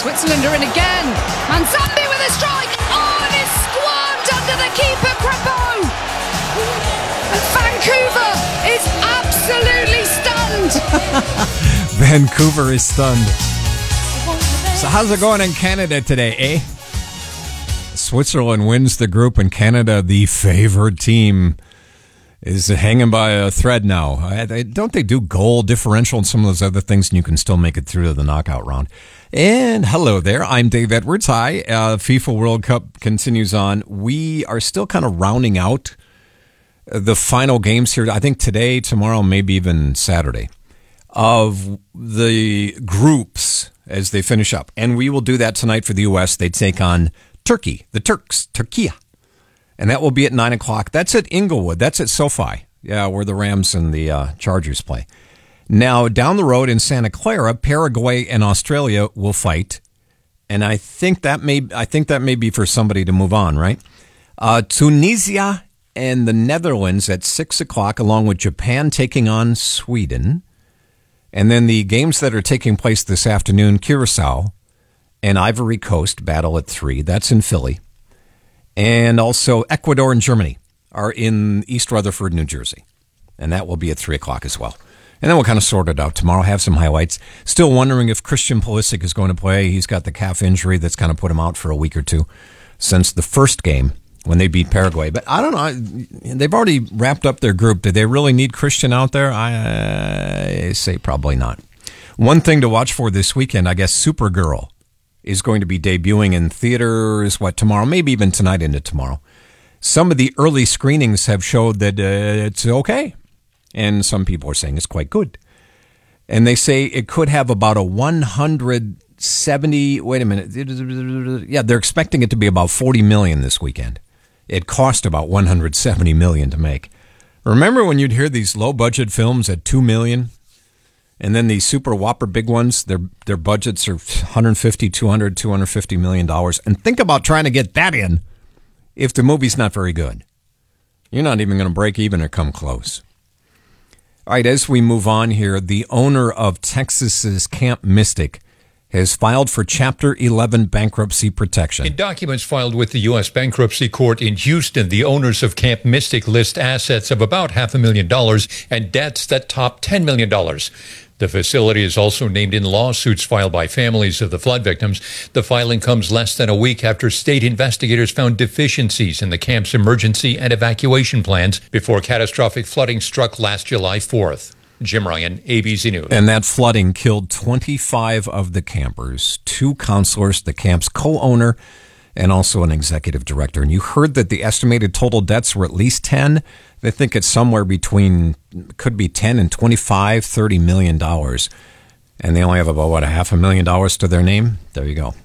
Switzerland are in again. Manzambi with a strike. Oh, and it's squirmed under the keeper, Crepeau. And Vancouver is absolutely stunned. Vancouver is stunned. So how's it going in Canada today, eh? Switzerland wins the group, and Canada, the favored team, is hanging by a thread now. Don't they do goal differential and some of those other things, and you can still make it through to the knockout round? And hello there, I'm Dave Edwards. Hi, FIFA World Cup continues on. We are still kind of rounding out the final games here. I think today, tomorrow, maybe even Saturday, of the groups as they finish up. And we will do that tonight for the U.S. They take on Turkey, the Turks, Turkiya. And that will be at 9 o'clock. That's at Inglewood. That's at SoFi, where the Rams and the Chargers play. Now, down the road in Santa Clara, Paraguay and Australia will fight. And I think that may be for somebody to move on, right? Tunisia and the Netherlands at 6 o'clock, along with Japan taking on Sweden. And then the games that are taking place this afternoon, Curacao and Ivory Coast battle at 3. That's in Philly. And also Ecuador and Germany are in East Rutherford, New Jersey. And that will be at 3 o'clock as well. And then we'll kind of sort it out tomorrow, have some highlights. Still wondering if Christian Pulisic is going to play. He's got the calf injury that's kind of put him out for a week or two since the first game when they beat Paraguay. But I don't know. They've already wrapped up their group. Do they really need Christian out there? I say probably not. One thing to watch for this weekend, I guess Supergirl is going to be debuting in theaters, tomorrow, maybe even tonight into tomorrow. Some of the early screenings have showed that it's okay. And some people are saying it's quite good. And they say it could have about a 170, they're expecting it to be about $40 million this weekend. It cost about $170 million to make. Remember when you'd hear these low-budget films at $2 million? And then these super whopper big ones, their budgets are $150, $200, $250 million. And think about trying to get that in if the movie's not very good. You're not even going to break even or come close. All right, as we move on here, the owner of Texas's Camp Mystic has filed for Chapter 11 bankruptcy protection. In documents filed with the U.S. Bankruptcy Court in Houston, the owners of Camp Mystic list assets of about $500,000 and debts that top $10 million. The facility is also named in lawsuits filed by families of the flood victims. The filing comes less than a week after state investigators found deficiencies in the camp's emergency and evacuation plans before catastrophic flooding struck last July 4th. Jim Ryan, ABC News. And that flooding killed 25 of the campers, 2 counselors, the camp's co-owner, and also an executive director. And you heard that the estimated total debts were at least 10. They think it's somewhere between, could be 10 and 25, $30 million. And they only have about, $500,000 to their name? There you go.